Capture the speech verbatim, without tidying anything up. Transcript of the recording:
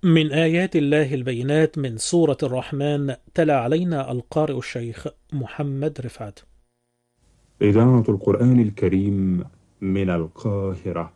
من آيات الله البينات من سورة الرحمن، تلا علينا القارئ الشيخ محمد رفعت. إذاعة القرآن الكريم من القاهرة.